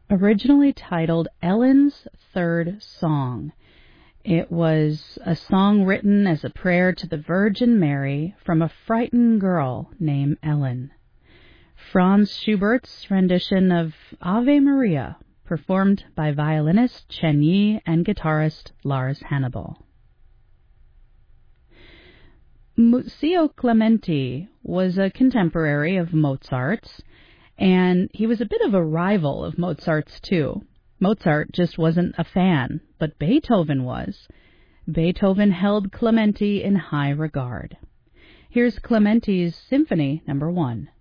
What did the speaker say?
Originally titled Ellen's Third Song, it was a song written as a prayer to the Virgin Mary from a frightened girl named Ellen. Franz Schubert's rendition of Ave Maria, performed by violinist Chen Yi and guitarist Lars Hannibal. Muzio Clementi was a contemporary of Mozart's, and he was a bit of a rival of Mozart's, too. Mozart just wasn't a fan, but Beethoven was. Beethoven held Clementi in high regard. Here's Clementi's Symphony No. 1.